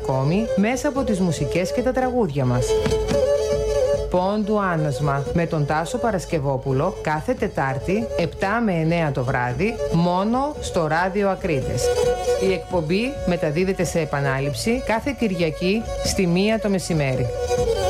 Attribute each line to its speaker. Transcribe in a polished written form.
Speaker 1: ακόμη μέσα από τις μουσικές και τα τραγούδια μας. Πόντου Άνασμα με τον Τάσο Παρασκευόπουλο κάθε Τετάρτη 7 με 9 το βράδυ μόνο στο Ράδιο Ακρίτες. Η εκπομπή μεταδίδεται σε επανάληψη κάθε Κυριακή στη 1 το μεσημέρι.